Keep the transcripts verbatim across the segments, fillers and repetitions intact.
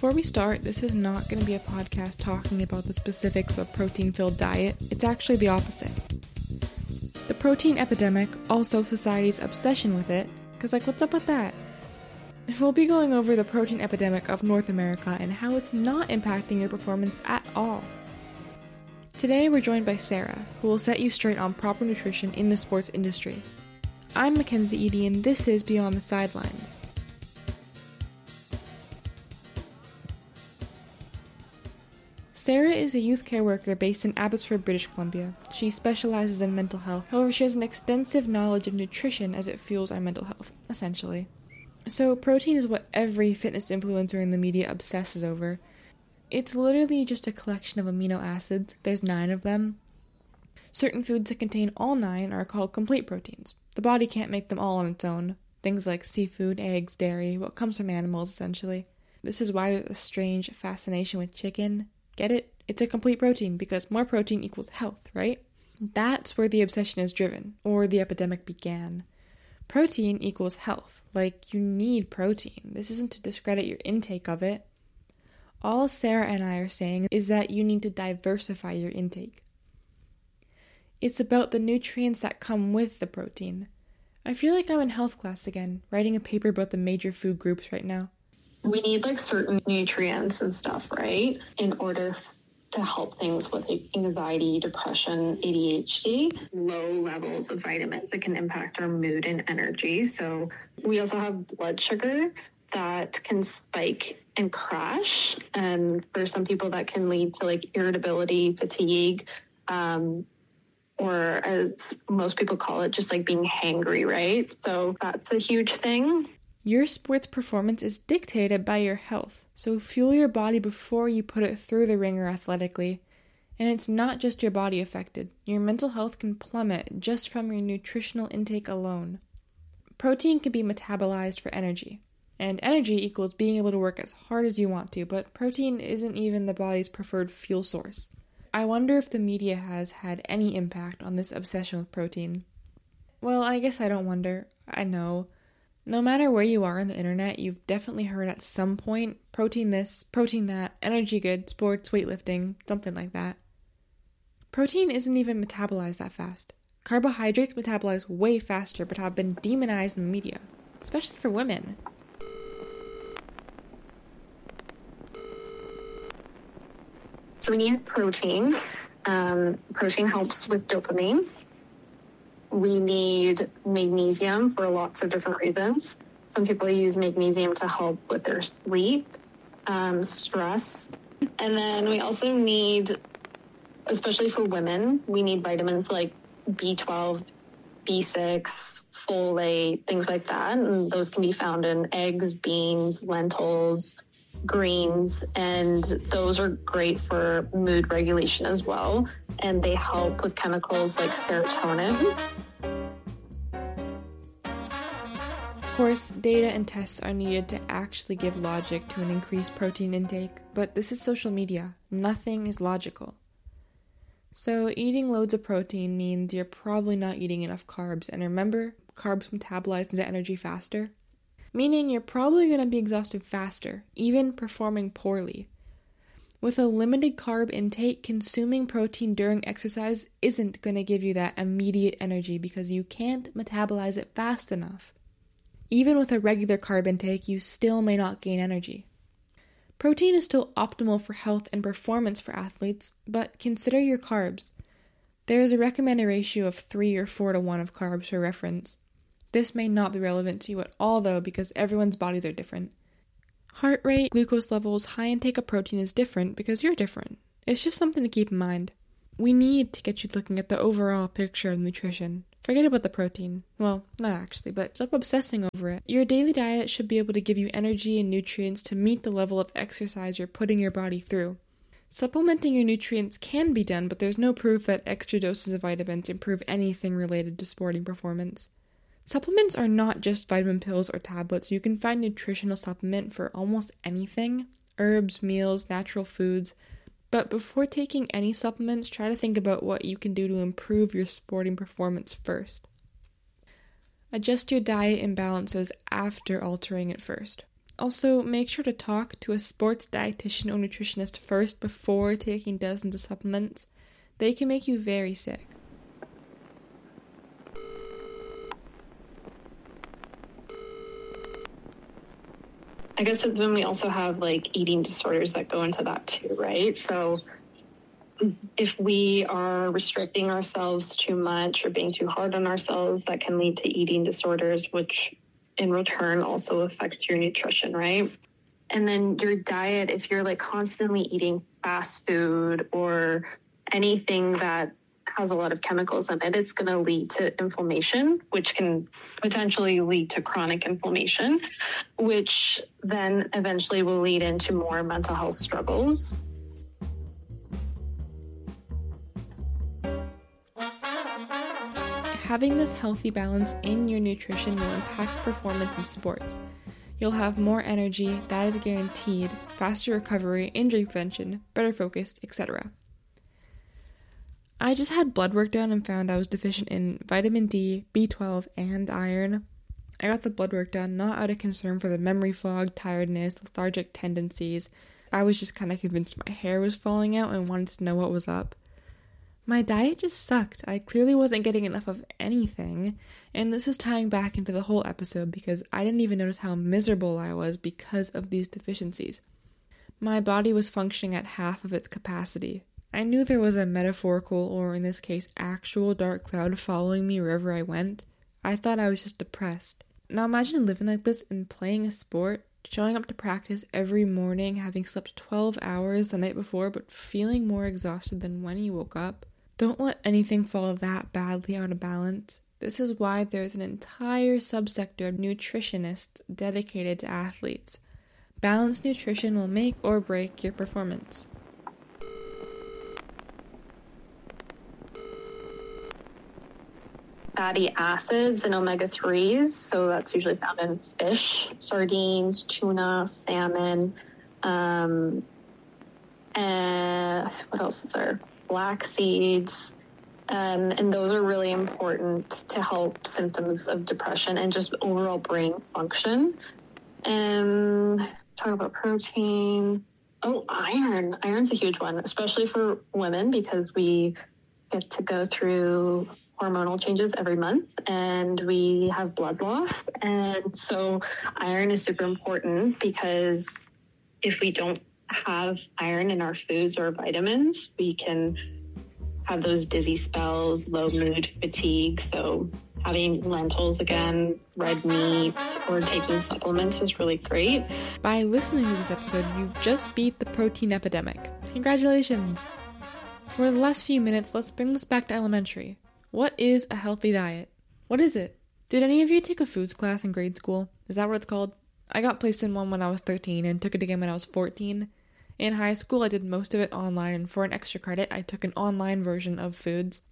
Before we start, this is not going to be a podcast talking about the specifics of a protein-filled diet. It's actually the opposite. The protein epidemic, also society's obsession with it, because like, what's up with that? We'll be going over the protein epidemic of North America and how it's not impacting your performance at all. Today we're joined by Sarah, who will set you straight on proper nutrition in the sports industry. I'm Mackenzie Eady and this is Beyond the Sidelines. Sarah is a youth care worker based in Abbotsford, British Columbia. She specializes in mental health, however she has an extensive knowledge of nutrition as it fuels our mental health, essentially. So protein is what every fitness influencer in the media obsesses over. It's literally just a collection of amino acids. There's nine of them. Certain foods that contain all nine are called complete proteins. The body can't make them all on its own. Things like seafood, eggs, dairy, what comes from animals, essentially. This is why there's a strange fascination with chicken. Get it? It's a complete protein because more protein equals health, right? That's where the obsession is driven, or the epidemic began. Protein equals health. Like, you need protein. This isn't to discredit your intake of it. All Sarah and I are saying is that you need to diversify your intake. It's about the nutrients that come with the protein. I feel like I'm in health class again, writing a paper about the major food groups right now. We need like certain nutrients and stuff, right? In order to help things with like anxiety, depression, A D H D, low levels of vitamins that can impact our mood and energy. So we also have blood sugar that can spike and crash. And for some people that can lead to like irritability, fatigue, um, or as most people call it, just like being hangry, right? So that's a huge thing. Your sports performance is dictated by your health, so fuel your body before you put it through the ringer athletically. And it's not just your body affected. Your mental health can plummet just from your nutritional intake alone. Protein can be metabolized for energy, and energy equals being able to work as hard as you want to, but protein isn't even the body's preferred fuel source. I wonder if the media has had any impact on this obsession with protein. Well, I guess I don't wonder. I know. No matter where you are on the internet, you've definitely heard at some point, protein this, protein that, energy good, sports, weightlifting, something like that. Protein isn't even metabolized that fast. Carbohydrates metabolize way faster but have been demonized in the media, especially for women. So we need protein. Um, protein helps with dopamine. We need magnesium for lots of different reasons. Some people use magnesium to help with their sleep, um, stress. And then we also need, especially for women, we need vitamins like B twelve, B six, folate, things like that. And those can be found in eggs, beans, lentils, greens, and those are great for mood regulation as well. And they help with chemicals like serotonin. Of course, data and tests are needed to actually give logic to an increased protein intake, but this is social media. Nothing is logical. So eating loads of protein means you're probably not eating enough carbs, and remember, carbs metabolize into energy faster. Meaning you're probably going to be exhausted faster, even performing poorly. With a limited carb intake, consuming protein during exercise isn't going to give you that immediate energy because you can't metabolize it fast enough. Even with a regular carb intake, you still may not gain energy. Protein is still optimal for health and performance for athletes, but consider your carbs. There is a recommended ratio of three or four to one of carbs for reference. This may not be relevant to you at all though, because everyone's bodies are different. Heart rate, glucose levels, high intake of protein is different because you're different. It's just something to keep in mind. We need to get you looking at the overall picture of nutrition. Forget about the protein. Well, not actually, but stop obsessing over it. Your daily diet should be able to give you energy and nutrients to meet the level of exercise you're putting your body through. Supplementing your nutrients can be done, but there's no proof that extra doses of vitamins improve anything related to sporting performance. Supplements are not just vitamin pills or tablets. You can find nutritional supplement for almost anything. Herbs, meals, natural foods. But before taking any supplements, try to think about what you can do to improve your sporting performance first. Adjust your diet imbalances after altering it first. Also, make sure to talk to a sports dietitian or nutritionist first before taking dozens of supplements. They can make you very sick. I guess then we also have like eating disorders that go into that too, right? So if we are restricting ourselves too much or being too hard on ourselves, that can lead to eating disorders, which in return also affects your nutrition, right? And then your diet, if you're like constantly eating fast food or anything that has a lot of chemicals in it, it's going to lead to inflammation, which can potentially lead to chronic inflammation, which then eventually will lead into more mental health struggles. Having this healthy balance in your nutrition will impact performance in sports. You'll have more energy, that is guaranteed, faster recovery, injury prevention, better focus, et cetera. I just had blood work done and found I was deficient in vitamin D, B twelve, and iron. I got the blood work done not out of concern for the memory fog, tiredness, lethargic tendencies. I was just kind of convinced my hair was falling out and wanted to know what was up. My diet just sucked. I clearly wasn't getting enough of anything, and this is tying back into the whole episode because I didn't even notice how miserable I was because of these deficiencies. My body was functioning at half of its capacity. I knew there was a metaphorical, or in this case, actual dark cloud following me wherever I went. I thought I was just depressed. Now imagine living like this and playing a sport, showing up to practice every morning, having slept twelve hours the night before, but feeling more exhausted than when you woke up. Don't let anything fall that badly out of balance. This is why there's an entire subsector of nutritionists dedicated to athletes. Balanced nutrition will make or break your performance. Fatty acids and omega threes, so that's usually found in fish, sardines, tuna, salmon, um, and what else is there? Black seeds, um, and those are really important to help symptoms of depression and just overall brain function. And talk about protein. Oh, iron. Iron's a huge one, especially for women because we get to go through hormonal changes every month and we have blood loss. And so iron is super important because if we don't have iron in our foods or vitamins, we can have those dizzy spells, low mood, fatigue. So having lentils again, red meat, or taking supplements is really great. By listening to this episode, you've just beat the protein epidemic. Congratulations! For the last few minutes, let's bring this back to elementary. What is a healthy diet? What is it? Did any of you take a foods class in grade school? Is that what it's called? I got placed in one when I was thirteen and took it again when I was fourteen. In high school, I did most of it online, and for an extra credit, I took an online version of foods.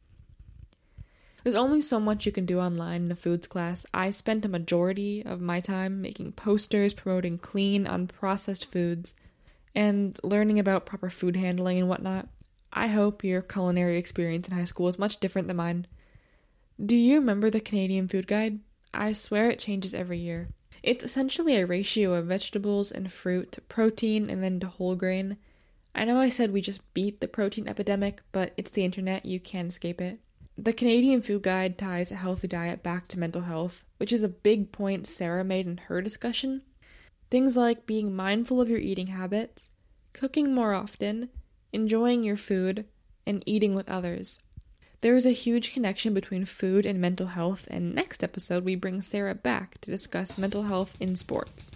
There's only so much you can do online in a foods class. I spent a majority of my time making posters promoting clean, unprocessed foods, and learning about proper food handling and whatnot. I hope your culinary experience in high school is much different than mine. Do you remember the Canadian Food Guide? I swear it changes every year. It's essentially a ratio of vegetables and fruit to protein and then to whole grain. I know I said we just beat the protein epidemic, but it's the internet, you can't escape it. The Canadian Food Guide ties a healthy diet back to mental health, which is a big point Sarah made in her discussion. Things like being mindful of your eating habits, cooking more often, enjoying your food, and eating with others. There is a huge connection between food and mental health, and next episode we bring Sarah back to discuss mental health in sports.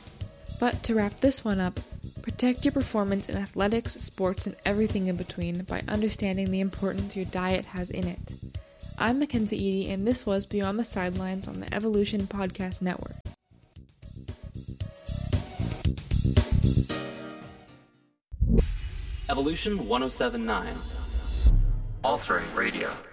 But to wrap this one up, protect your performance in athletics, sports, and everything in between by understanding the importance your diet has in it. I'm Mackenzie Eady, and this was Beyond the Sidelines on the Evolution Podcast Network. Evolution one oh seven point nine. Altering Radio.